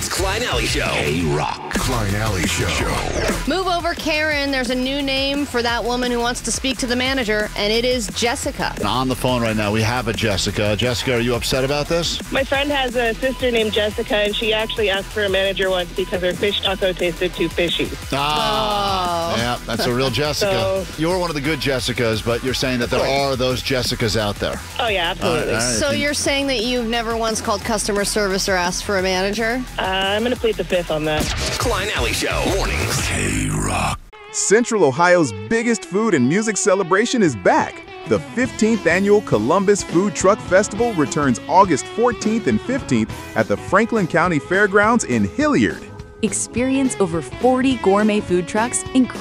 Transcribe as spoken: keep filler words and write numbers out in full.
Klein Alley Show. K-Rock. Klein Alley Show. Move over, Karen. There's a new name for that woman who wants to speak to the manager, and it is Jessica. On the phone right now, we have a Jessica. Jessica, are you upset about this? My friend has a sister named Jessica, and she actually asked for a manager once because her fish taco tasted too fishy. Ah, Oh. yeah, that's a real Jessica. So- You're one of the good Jessicas, but you're saying that there are those Jessicas out there. Oh, yeah, absolutely. All right, all right. So you're saying that you've never once called customer service or asked for a manager? Uh, I'm going to plead the fifth on that. Klein Alley Show. Mornings. K-Rock. Central Ohio's biggest food and music celebration is back. The fifteenth Annual Columbus Food Truck Festival returns August fourteenth and fifteenth at the Franklin County Fairgrounds in Hilliard. Experience over forty gourmet food trucks, including